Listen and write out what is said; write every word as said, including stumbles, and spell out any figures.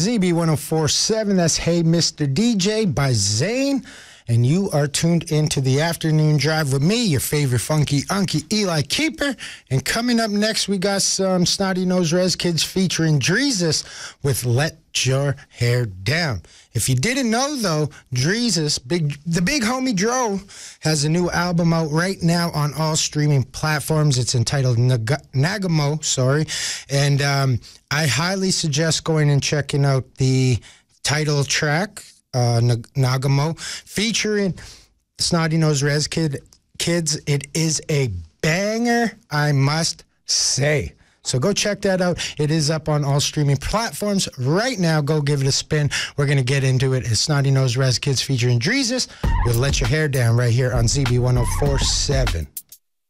Z B one oh four point seven. That's Hey Mister D J by Zane. And you are tuned into the afternoon drive with me, your favorite funky unky Eli Keeper. And coming up next, we got some Snotty Nose Rez Kids featuring Dreezus with Let Your Hair Down. If you didn't know, though, Dreezus, big, the big homie Dro, has a new album out right now on all streaming platforms. It's entitled Nag- Nagamo, sorry. And um, I highly suggest going and checking out the title track, Uh, Nagamo, featuring Snotty Nose Rez Kid, Kids. It is a banger, I must say. So go check that out. It is up on all streaming platforms right now. Go give it a spin. We're going to get into it. It's Snotty Nose Rez Kids featuring Dreezus with Let Your Hair Down right here on Z B one oh four point seven.